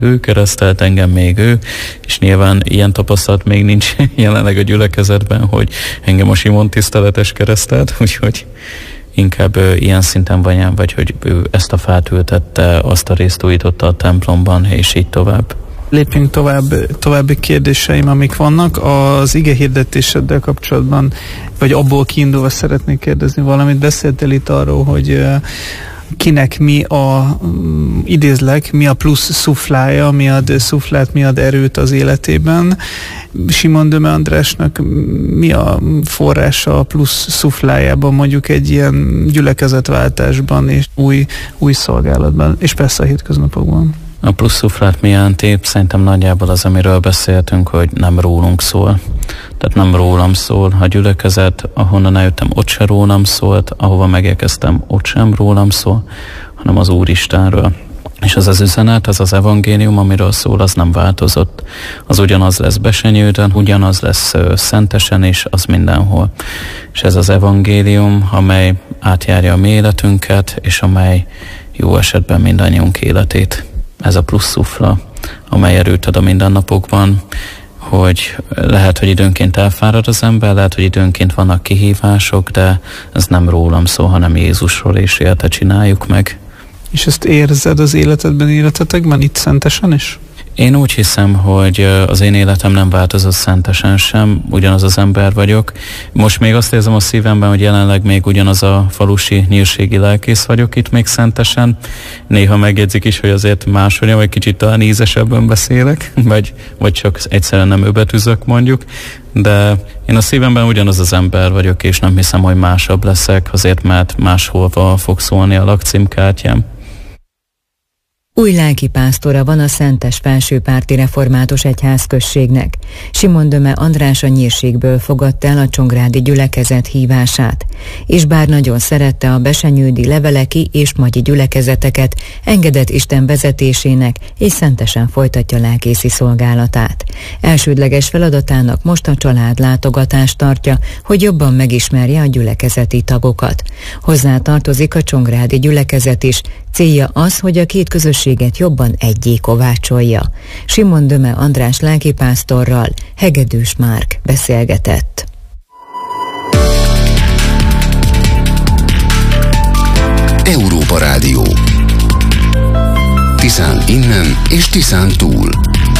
Ő keresztelt engem, még ő, és nyilván ilyen tapasztalat még nincs jelenleg a gyülekezetben, hogy engem a Simon tiszteletes keresztelt, úgyhogy inkább ilyen szinten van, vagy hogy ő ezt a fát ültette, azt a részt újította a templomban, és így tovább. Lépjünk további kérdéseim, amik vannak. Az ige hirdetéseddel kapcsolatban, vagy abból kiindulva szeretnék kérdezni valamit. Beszéltél itt arról, hogy kinek mi idézlek, mi a plusz szuflája, mi ad szuflát, mi ad erőt az életében. Simon Döme Andrásnak mi a forrása a plusz szuflájában, mondjuk egy ilyen gyülekezetváltásban és új szolgálatban, és persze a hétköznapokban? A plusz szuflát mi jelenti? Szerintem nagyjából az, amiről beszéltünk, hogy nem rólunk szól. Tehát nem rólam szól. A gyülekezet, ahonnan eljöttem, ott se rólam szólt, ahova megérkeztem, ott sem rólam szól, hanem az Úristenről. És az az üzenet, az az evangélium, amiről szól, az nem változott. Az ugyanaz lesz Besenyőden, ugyanaz lesz Szentesen, és az mindenhol. És ez az evangélium, amely átjárja a mi életünket, és amely jó esetben mindannyiunk életét. Ez a plusz szufla, amely erőt ad a mindennapokban, hogy lehet, hogy időnként elfárad az ember, lehet, hogy időnként vannak kihívások, de ez nem rólam szól, hanem Jézusról, és érte csináljuk meg. És ezt érzed az életetekben, itt Szentesen is? Én úgy hiszem, hogy az én életem nem változott Szentesen sem, ugyanaz az ember vagyok. Most még azt érzem a szívemben, hogy jelenleg még ugyanaz a falusi nyírségi lelkész vagyok itt még Szentesen. Néha megjegyzik is, hogy azért máshogyan, vagy kicsit talán ízesebben beszélek, vagy csak egyszerűen nem öbetűzök mondjuk. De én a szívemben ugyanaz az ember vagyok, és nem hiszem, hogy másabb leszek, azért mert máshol fog szólni a lakcímkártyám. Új lelkipásztora van a Szentes Felsőpárti Református Egyházközségnek. Simon Döme András a Nyírségből fogadta el a csongrádi gyülekezet hívását, és bár nagyon szerette a besenyődi leveleki és magyi gyülekezeteket, engedett Isten vezetésének, és Szentesen folytatja lelkészi szolgálatát. Elsődleges feladatának most a családlátogatást tartja, hogy jobban megismerje a gyülekezeti tagokat. Hozzá tartozik a csongrádi gyülekezet is, célja az, hogy a két közösséget jobban egyé kovácsolja. Simon Döme András lelkipásztorral Hegedűs Márk beszélgetett. Európa Rádió. Tiszán innen és Tiszán túl.